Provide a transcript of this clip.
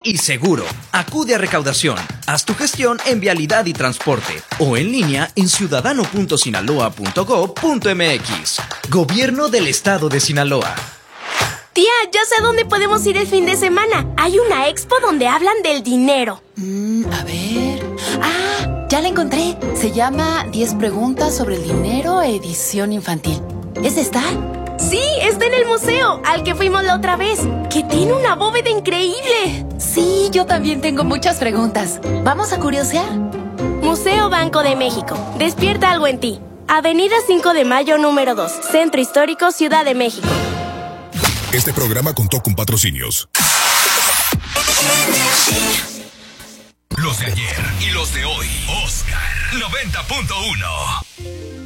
y seguro. Acude a recaudación. Haz tu gestión en Vialidad y Transporte o en línea en ciudadano.sinaloa.gov.mx. Gobierno del Estado de Sinaloa. Tía, ya sé a dónde podemos ir el fin de semana. Hay una expo donde hablan del dinero. A ver... ya la encontré. Se llama 10 preguntas sobre el dinero, edición infantil. ¿Es esta? Sí, está en el museo, al que fuimos la otra vez, que tiene una bóveda increíble. Sí, yo también tengo muchas preguntas. ¿Vamos a curiosear? Museo Banco de México. Despierta algo en ti. Avenida 5 de Mayo, número 2. Centro Histórico, Ciudad de México. Este programa contó con patrocinios. Los de ayer y los de hoy. Oscar 90.1.